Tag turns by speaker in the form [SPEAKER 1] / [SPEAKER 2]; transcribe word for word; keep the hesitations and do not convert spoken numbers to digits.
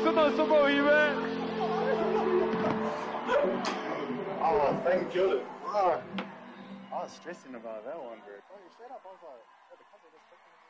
[SPEAKER 1] non se movive.
[SPEAKER 2] Oh, thank you. Oh, I was stressing about that one, bro. Oh, you straight up, I was like, oh, the cover was freaking